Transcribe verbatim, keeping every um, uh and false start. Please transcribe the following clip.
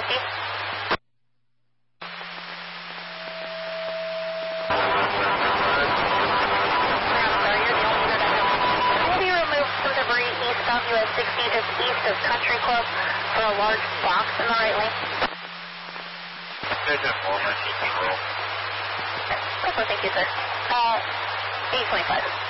safety. Will be removed some debris eastbound U S sixty just east of Country Club for a large box in the right lane. Station four, my seeking roll. Okay, thank you, sir. Uh, eight twenty-five.